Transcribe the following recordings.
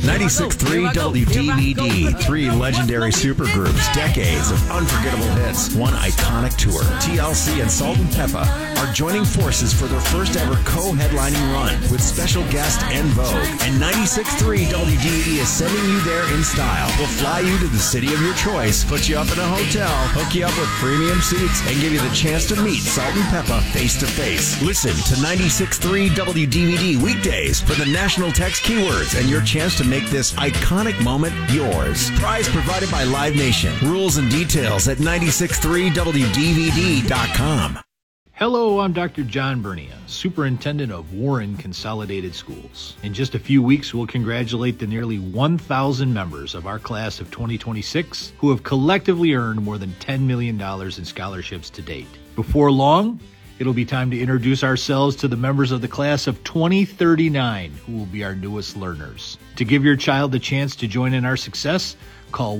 96.3 WDVD. 3 legendary supergroups, decades of unforgettable hits, 1 iconic tour. TLC and Salt and Peppa are joining forces for their first ever co-headlining run with special guest En Vogue. And 96.3 WDVD is sending you there in style. We'll fly you to the city of your choice, put you up in a hotel, hook you up with premium seats, and give you the chance to meet Salt and Peppa face to face. Listen to 96.3 WDVD weekdays for the national text keywords and your chance to make this iconic moment yours. Prize provided by Live Nation. Rules and details at 963wdvd.com. Hello, I'm Dr. John Bernia, Superintendent of Warren Consolidated Schools. In just a few weeks, we'll congratulate the nearly 1,000 members of our class of 2026 who have collectively earned more than $10 million in scholarships to date. Before long, it'll be time to introduce ourselves to the members of the class of 2039 who will be our newest learners. To give your child the chance to join in our success, call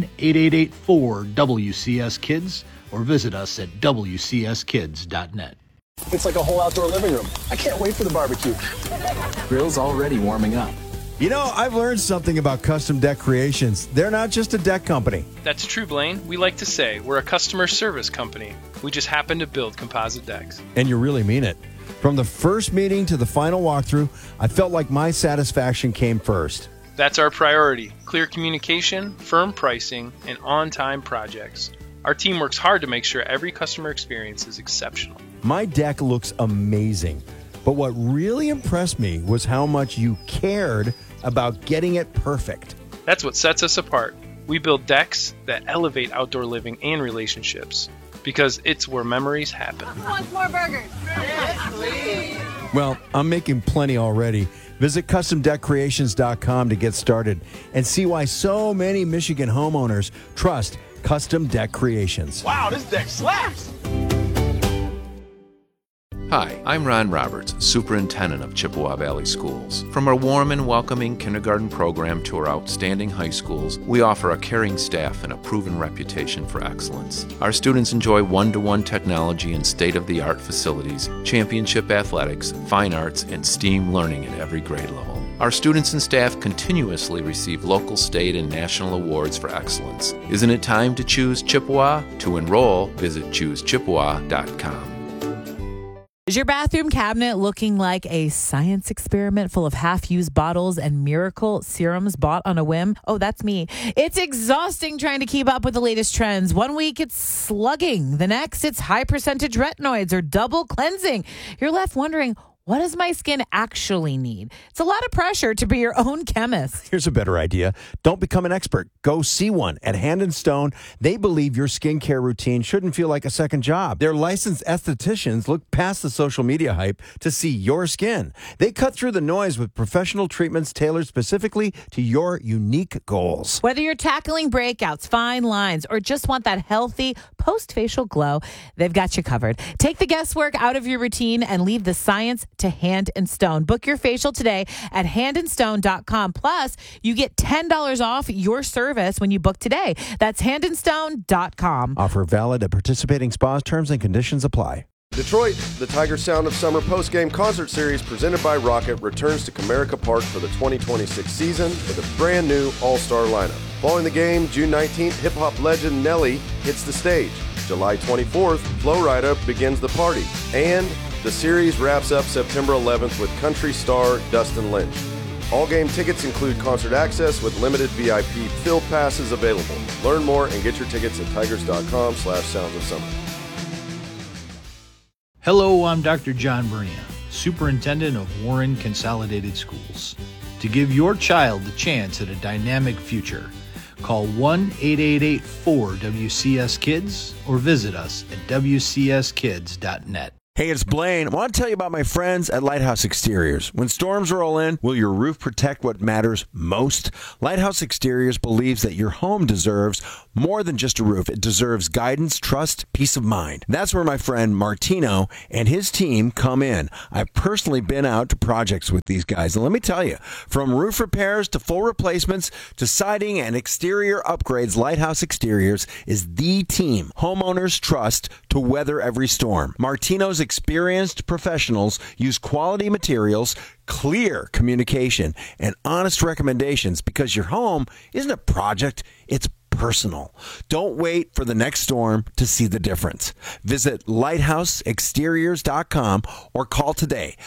1-888-4-WCS-KIDS or visit us at WCSKids.net. It's like a whole outdoor living room. I can't wait for the barbecue. Grill's already warming up. You know, I've learned something about Custom Deck Creations. They're not just a deck company. That's true, Blaine. We like to say we're a customer service company. We just happen to build composite decks. And you really mean it. From the first meeting to the final walkthrough, I felt like my satisfaction came first. That's our priority. Clear communication, firm pricing, and on-time projects. Our team works hard to make sure every customer experience is exceptional. My deck looks amazing, but what really impressed me was how much you cared about getting it perfect. That's what sets us apart. We build decks that elevate outdoor living and relationships because it's where memories happen. Who wants more burgers? Yes, please. Well, I'm making plenty already. Visit CustomDeckCreations.com to get started and see why so many Michigan homeowners trust Custom Deck Creations. Wow, this deck slaps! Hi, I'm Ron Roberts, Superintendent of Chippewa Valley Schools. From our warm and welcoming kindergarten program to our outstanding high schools, we offer a caring staff and a proven reputation for excellence. Our students enjoy one-to-one technology and state-of-the-art facilities, championship athletics, fine arts, and STEAM learning at every grade level. Our students and staff continuously receive local, state, and national awards for excellence. Isn't it time to choose Chippewa? To enroll, visit choosechippewa.com. Is your bathroom cabinet looking like a science experiment full of half-used bottles and miracle serums bought on a whim? Oh, that's me. It's exhausting trying to keep up with the latest trends. One week it's slugging. The next it's high percentage retinoids or double cleansing. You're left wondering, what does my skin actually need? It's a lot of pressure to be your own chemist. Here's a better idea. Don't become an expert. Go see one at Hand & Stone. They believe your skincare routine shouldn't feel like a second job. Their licensed estheticians look past the social media hype to see your skin. They cut through the noise with professional treatments tailored specifically to your unique goals. Whether you're tackling breakouts, fine lines, or just want that healthy post-facial glow, they've got you covered. Take the guesswork out of your routine and leave the science to Hand & Stone. Book your facial today at handandstone.com. Plus, you get $10 off your service when you book today. That's handandstone.com. Offer valid at participating spas. Terms and conditions apply. Detroit, the Tiger Sound of Summer postgame concert series presented by Rocket returns to Comerica Park for the 2026 season with a brand new all-star lineup. Following the game, June 19th, hip-hop legend Nelly hits the stage. July 24th, Flo Rida begins the party. And the series wraps up September 11th with country star Dustin Lynch. All game tickets include concert access with limited VIP field passes available. Learn more and get your tickets at tigers.com/soundsofsummer. Hello, I'm Dr. John Bernia, Superintendent of Warren Consolidated Schools. To give your child the chance at a dynamic future, call 1-888-4-WCS-KIDS or visit us at WCSKids.net. Hey, it's Blaine. I want to tell you about my friends at Lighthouse Exteriors. When storms roll in, will your roof protect what matters most? Lighthouse Exteriors believes that your home deserves more than just a roof. It deserves guidance, trust, peace of mind. That's where my friend Martino and his team come in. I've personally been out to projects with these guys, and let me tell you, from roof repairs to full replacements to siding and exterior upgrades, Lighthouse Exteriors is the team homeowners trust to weather every storm. Martino's experienced professionals use quality materials, clear communication, and honest recommendations because your home isn't a project, it's personal. Don't wait for the next storm to see the difference. Visit lighthouseexteriors.com or call today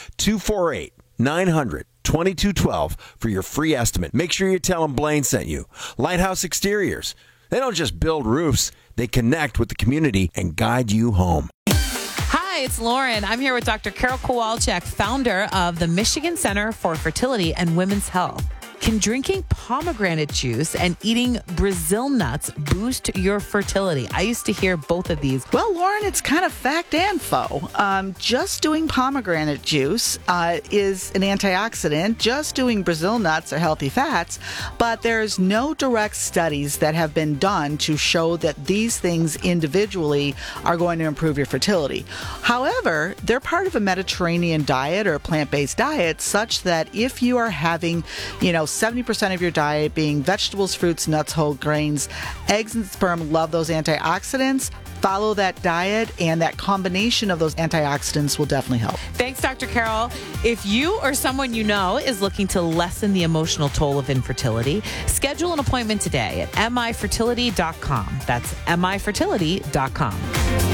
248-900-2212 for your free estimate. Make sure you tell them Blaine sent you. Lighthouse Exteriors. They don't just build roofs, they connect with the community and guide you home. Hi, it's Lauren. I'm here with Dr. Carol Kowalczyk, founder of the Michigan Center for Fertility and Women's Health. Can drinking pomegranate juice and eating Brazil nuts boost your fertility? I used to hear both of these. Well, Lauren, it's kind of fact and faux. Just doing pomegranate juice is an antioxidant. Just doing Brazil nuts are healthy fats. But there's no direct studies that have been done to show that these things individually are going to improve your fertility. However, they're part of a Mediterranean diet or a plant-based diet such that if you are having, 70% of your diet being vegetables, fruits, nuts, whole grains, eggs and sperm love those antioxidants. Follow that diet, and that combination of those antioxidants will definitely help. Thanks, Dr. Carol. If you or someone you know is looking to lessen the emotional toll of infertility, schedule an appointment today at mifertility.com. That's mifertility.com.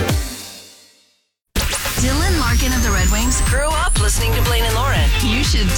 Dylan Larkin of the Red Wings grew up listening to Blaine and Lauren. You should